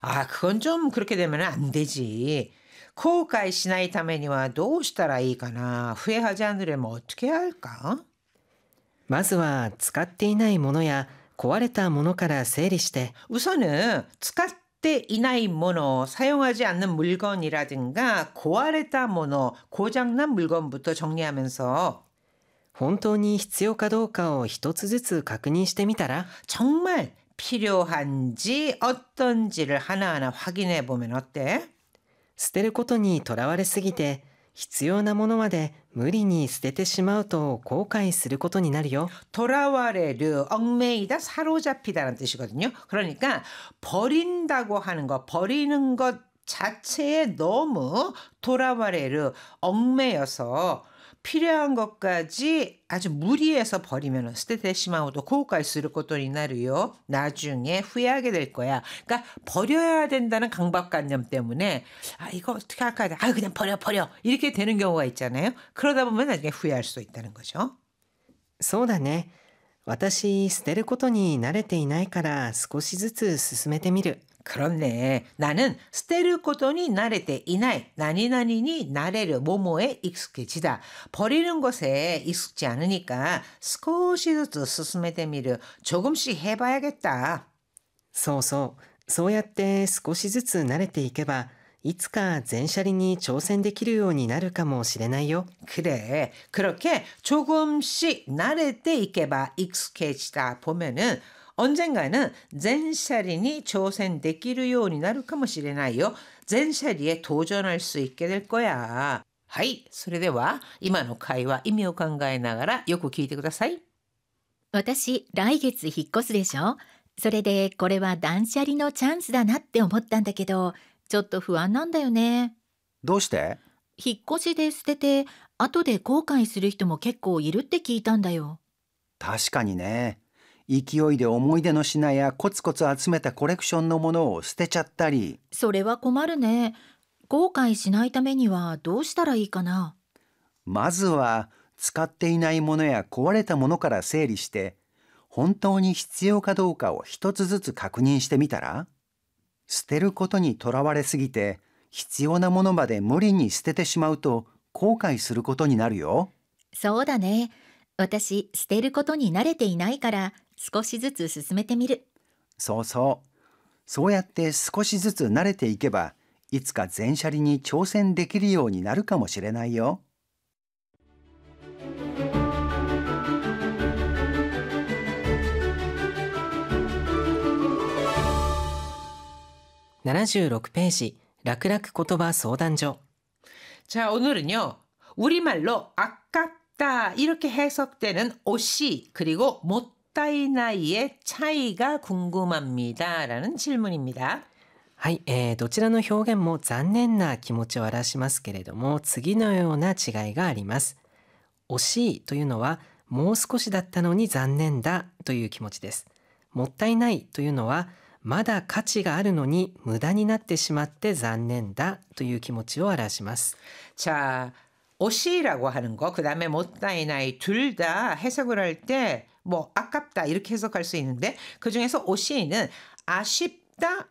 아, 그건 좀 그렇게 되면 안 되지.後悔しないためにはどうしたらいいかな。후회하지 않으려면 어떻게 해야 할까? まずは使っていないものや壊れたものから整理して、 우선은使っていないもの, 사용하지 않는 물건이라든가 고아레타 모노, 고장난 물건부터 정리하면서 本当に必要かどうかを一つずつ確認してみたら、 정말 필요한지 어떤지를 하나하나 확인해 보면 어때? 捨てることにとらわれすぎて、必要なものまで無理に捨ててしまうと後悔することになるよ。 돌아와레르, 얽매이다, 사로잡히다라는 뜻이거든요. 그러니까 버린다고 하는 것, 버리는 것 자체에 너무 돌아와레르, 얽매여서 필요한 것까지 아주 무리해서 버리면 스테테시마오도 고우까이 쓰를 것도 이나르요. 나중에 후회하게 될 거야. 그러니까 버려야 된다는 강박관념 때문에 아 이거 어떻게 할까? 아 그냥 버려 이렇게 되는 경우가 있잖아요. 그러다 보면 나중에 후회할 수 있다는 거죠. そうだね。私、捨てることに慣れていないから少しずつ進めてみる。 그렇네. 나는 스테르 코돈이 나레테 이나이 나니나니니 나레르 모모에 익숙해지다. 버리는 것에 익숙지 않으니까 스코시즈츠 스스메데미르 조금씩 해봐야겠다. そうそう。そうやって少しずつ慣れていけば、いつか全車輪に挑戦できるようになるかもしれないよ。 그래. 그렇게 조금씩 나레테 이케바 익숙해지다 보면은 언젠가는 젠샤린이 조센데키르 요우니 나를 かもしれないよ. 젠샤리에 도전할 수 있게 될 거야. はい、それでは今の会話意味を考えながらよく聞いてください。 私、来月引っ越すでしょ。それでこれは断捨離のチャンスだなって思ったんだけど、ちょっと不安なんだよね。 どうして？ 引っ越しで捨てて、後で後悔する人も結構いるって聞いたんだよ。 確かにね。勢いで思い出の品やコツコツ集めたコレクションのものを捨てちゃったり。 それは困るね。後悔しないためにはどうしたらいいかな。 まずは使っていないものや壊れたものから整理して、本当に必要かどうかを一つずつ確認してみたら？捨てることにとらわれすぎて、必要なものまで無理に捨ててしまうと後悔することになるよ。 そうだね。私、捨てることに慣れていないから少しずつ進めてみる。 そうそう。そうやって少しずつ慣れていけば、いつか全車輪に挑戦できるようになるかもしれないよ。 76ページ、楽々言葉相談所。 자, 오늘은요. 우리말로 아깝다 이렇게 해석되는 오시 그리고 못다이나이의 차이가 궁금합니다. 라는 질문입니다. はい、どちらの表現も残念な気持ちを表しますけれども、次のような違いがあります。惜しいというのは、もう少しだったのに残念だという気持ちです。もったいないというのは、まだ価値があるのに無駄になってしまって残念だという気持ちを表します。 자, 오시라고 하는 거, 그 다음에 못다이나이 둘 다 해석을 할 때 뭐 아깝다 이렇게 해석할 수 있는데 그중에서 오시는 아쉽다,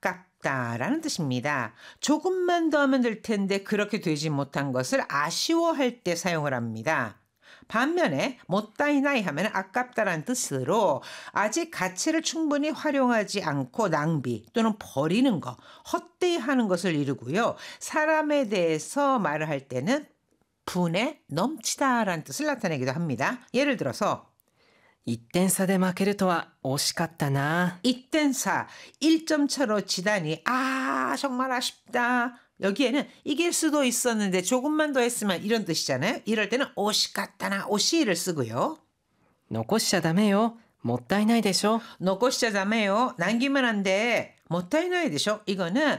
아깝다라는 뜻입니다. 조금만 더 하면 될 텐데 그렇게 되지 못한 것을 아쉬워할 때 사용을 합니다. 반면에 못다이나이 하면 아깝다라는 뜻으로 아직 가치를 충분히 활용하지 않고 낭비 또는 버리는 거, 헛되이 하는 것을 이루고요. 사람에 대해서 말을 할 때는 분에 넘치다라는 뜻을 나타내기도 합니다. 예를 들어서 1点差で負けるとは惜しかったな。 1대4, 1점 차로 지다니 아 정말 아쉽다. 여기에는 이길 수도 있었는데 조금만 더 했으면 이런 뜻이잖아요. 이럴 때는 오시카타나 오시를 쓰고요. 残しちゃダメよ。もったいないでしょ。 놓고시자자매요. 남기면 안 돼. 못다이나이 되죠. 이거는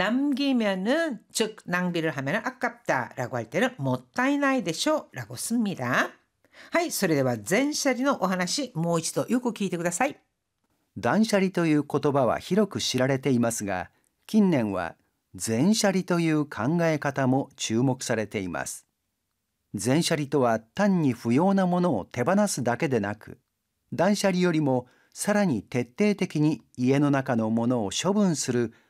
남기면은 즉 낭비를 하면 아깝다라고 할 때는 못다이나이 되죠라고 씁니다. はい、それでは全車輪のお話もう一度よく聞いてください。 断捨離という言葉は広く知られていますが、近年は全捨離という考え方も注目されています。全捨離とは単に不要なものを手放すだけでなく、断捨離よりもさらに徹底的に家の中のものを処分する